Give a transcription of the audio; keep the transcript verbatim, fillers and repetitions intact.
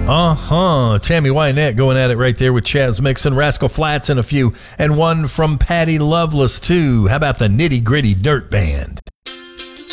Uh-huh. Tammy Wynette going at it right there with Chaz Mixon, Rascal Flatts, and a few. And one from Patty Loveless, too. How about the Nitty Gritty Dirt Band?